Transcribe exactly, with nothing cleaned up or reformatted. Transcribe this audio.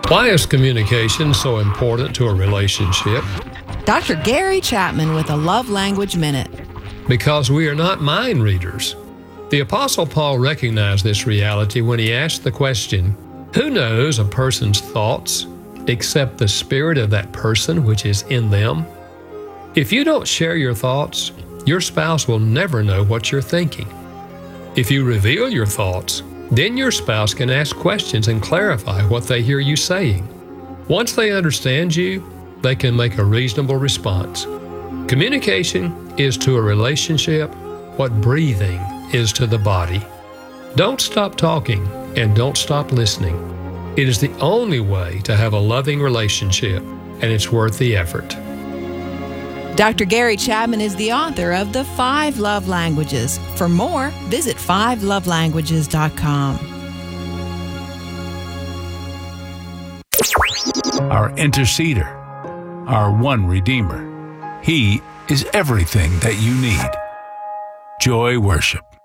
Why is communication so important to a relationship? Doctor Gary Chapman with a Love Language Minute. Because we are not mind readers. The Apostle Paul recognized this reality when he asked the question, who knows a person's thoughts except the spirit of that person which is in them? If you don't share your thoughts, your spouse will never know what you're thinking. If you reveal your thoughts, then your spouse can ask questions and clarify what they hear you saying. Once they understand you, they can make a reasonable response. Communication is to a relationship what breathing is to the body. Don't stop talking and don't stop listening. It is the only way to have a loving relationship, and it's worth the effort. Doctor Gary Chapman is the author of The Five Love Languages. For more, visit five love languages dot com. Our interceder, our one Redeemer. He is everything that you need. Joy Worship.